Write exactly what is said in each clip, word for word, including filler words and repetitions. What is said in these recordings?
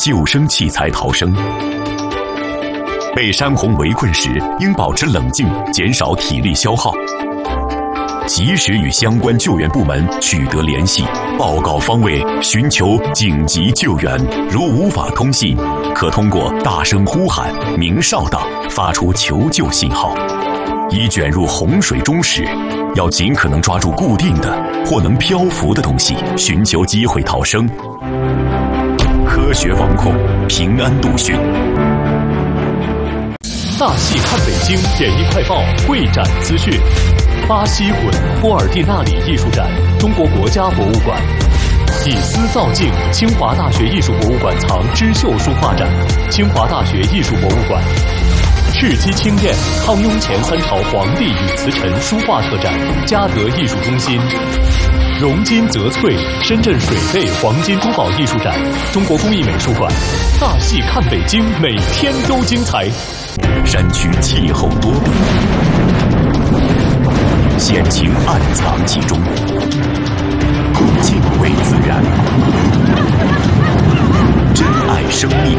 救生器材逃生。被山洪围困时，应保持冷静，减少体力消耗。及时与相关救援部门取得联系，报告方位，寻求紧急救援。如无法通信，可通过大声呼喊、鸣哨等发出求救信号。已卷入洪水中时，要尽可能抓住固定的或能漂浮的东西，寻求机会逃生。科学防控，平安度汛。 大戏看北京演艺快报会展资讯：巴西滚波尔蒂纳里艺术展，中国国家博物馆；以丝造镜，清华大学艺术博物馆藏织绣书画展，清华大学艺术博物馆；赤鸡青燕，康雍乾三朝皇帝与瓷臣书画特展，嘉德艺术中心；熔金泽翠，深圳水贝黄金珠宝艺术展，中国工艺美术馆。大戏看北京，每天都精彩。 山区气候多变，险情暗藏其中。敬畏自然，珍爱生命，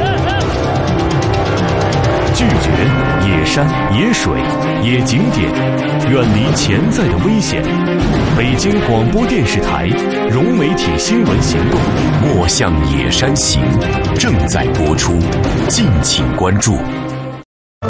拒绝野山、野水、野景点，远离潜在的危险。北京广播电视台融媒体新闻行动“莫向野山行”正在播出，敬请关注。